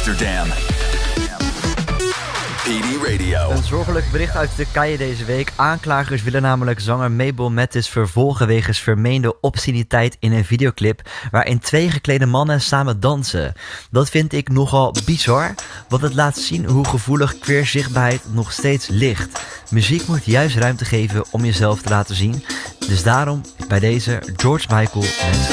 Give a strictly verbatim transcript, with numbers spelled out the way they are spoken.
Amsterdam. P D Radio. Een zorgelijk bericht uit Turkije deze week. Aanklagers willen namelijk zanger Mabel Mattis vervolgen wegens vermeende obsceniteit in een videoclip waarin twee geklede mannen samen dansen. Dat vind ik nogal bizar, want het laat zien hoe gevoelig queerzichtbaarheid nog steeds ligt. Muziek moet juist ruimte geven om jezelf te laten zien. Dus daarom bij deze George Michael met